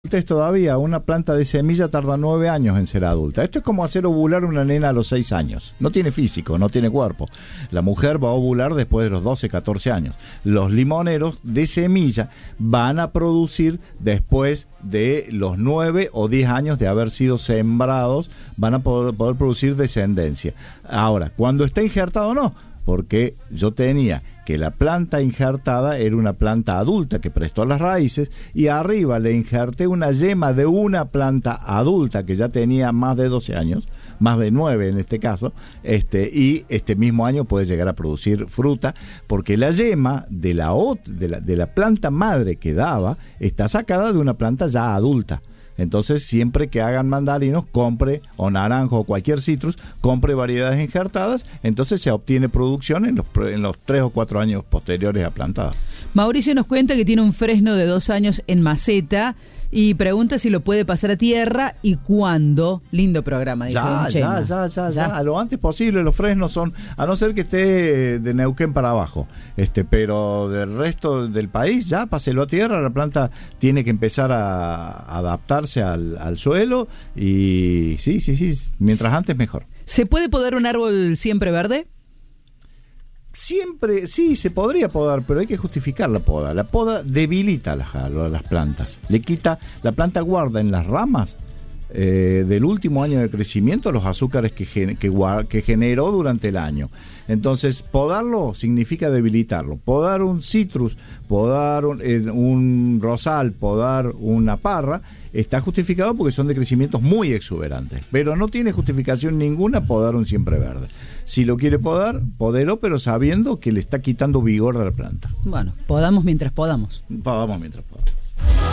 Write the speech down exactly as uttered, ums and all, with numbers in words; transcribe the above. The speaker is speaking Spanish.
todavía, una planta de semilla tarda nueve años en ser adulta. Esto es como hacer ovular una nena a los seis años. No tiene físico, no tiene cuerpo. La mujer va a ovular después de los doce, catorce años. Los limoneros de semilla van a producir después de los nueve o diez años de haber sido sembrados, van a poder, poder producir descendencia. Ahora, cuando está injertado no, porque yo tenía que la planta injertada era una planta adulta que prestó las raíces y arriba le injerté una yema de una planta adulta que ya tenía más de doce años, más de nueve en este caso, este y este mismo año puede llegar a producir fruta, porque la yema de la, de la, de la planta madre que daba está sacada de una planta ya adulta. Entonces, siempre que hagan mandarinos, compre, o naranjo, o cualquier citrus, compre variedades injertadas, entonces se obtiene producción en los, en los tres o cuatro años posteriores a plantada. Mauricio nos cuenta que tiene un fresno de dos años en maceta y pregunta si lo puede pasar a tierra y cuándo. Lindo programa, dice ya, ya, ya, ya, ya, a lo antes posible. Los fresnos son, a no ser que esté de Neuquén para abajo, este, pero del resto del país, ya páselo a tierra. La planta tiene que empezar a adaptarse al, al suelo y sí, sí, sí, mientras antes mejor. ¿Se puede podar un árbol siempre verde? Siempre, sí, se podría podar, pero hay que justificar la poda. La poda debilita las, las plantas. Le quita, la planta guarda en las ramas eh, del último año de crecimiento los azúcares que, que, que generó durante el año. Entonces, podarlo significa debilitarlo. Podar un citrus, podar un, eh, un rosal, podar una parra, está justificado porque son de crecimientos muy exuberantes, pero no tiene justificación ninguna podar un siempre verde. Si lo quiere podar, podelo, pero sabiendo que le está quitando vigor a la planta. Bueno, podamos mientras podamos. Podamos mientras podamos.